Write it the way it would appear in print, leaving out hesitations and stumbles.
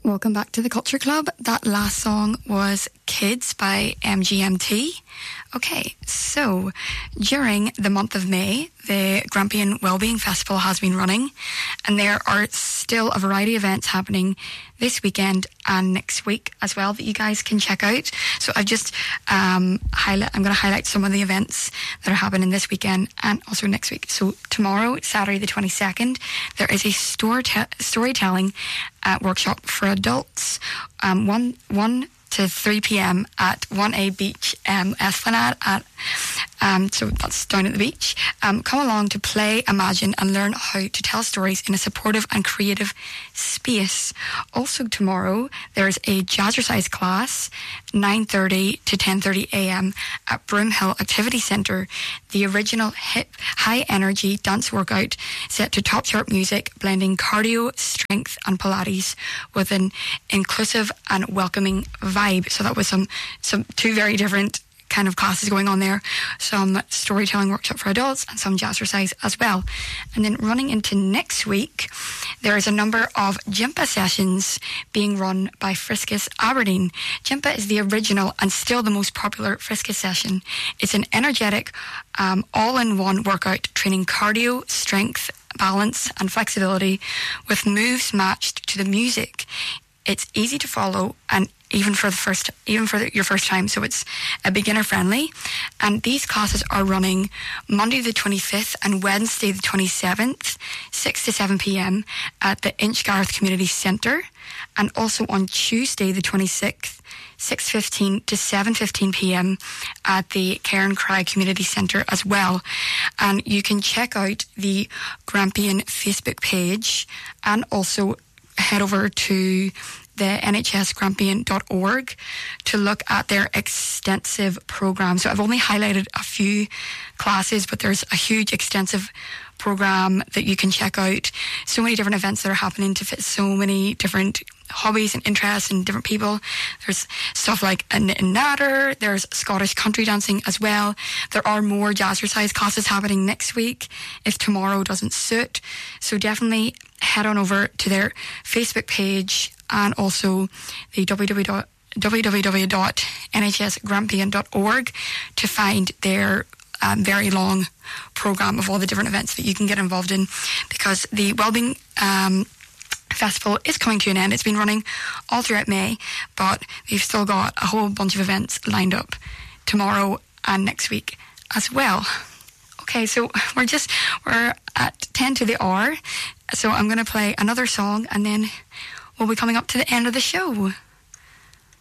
Welcome back to the Culture Club. That last song was Kids by MGMT. Okay, so during the month of May, the Grampian Wellbeing Festival has been running, and there are still a variety of events happening this weekend and next week as well that you guys can check out. So I've just I'm going to highlight some of the events that are happening this weekend and also next week. So tomorrow, Saturday the 22nd, there is a storytelling workshop for adults, 1 to 3 p.m. at 1A Beach Esplanade so that's down at the beach. Come along to play, imagine and learn how to tell stories in a supportive and creative space. Also tomorrow there's a jazzercise class 9:30 to 10:30 a.m. at Broomhill Activity Centre. The original hip high energy dance workout set to top sharp music, blending cardio, strength and Pilates with an inclusive and welcoming vibe. So that was some two very different kind of classes going on there. Some storytelling workshop for adults and some jazzercise as well. And then running into next week, there is a number of Jimpa sessions being run by Friskus Aberdeen. Jimpa is the original and still the most popular Friskus session. It's an energetic, all-in-one workout training cardio, strength, balance and flexibility with moves matched to the music. It's easy to follow and even for your first time, so it's a beginner friendly. And these classes are running Monday the 25th and Wednesday the 27th, 6 to 7 p.m. at the Inchgarth Community Centre, and also on Tuesday the 26th, 6:15 to 7:15 p.m. at the Cairncry Community Centre as well. And you can check out the Grampian Facebook page and also head over to the nhsgrampian.org to look at their extensive programme. So I've only highlighted a few classes, but there's a huge extensive programme that you can check out. So many different events that are happening to fit so many different hobbies and interests and different people. There's stuff like a knit and natter, there's Scottish country dancing as well. There are more jazzercise classes happening next week if tomorrow doesn't suit. So definitely head on over to their Facebook page and also the www.nhsgrampian.org to find their very long programme of all the different events that you can get involved in, because the Wellbeing Festival is coming to an end. It's been running all throughout May, but we've still got a whole bunch of events lined up tomorrow and next week as well. Okay, so we're at 10 to the hour, so I'm going to play another song and then we'll be coming up to the end of the show.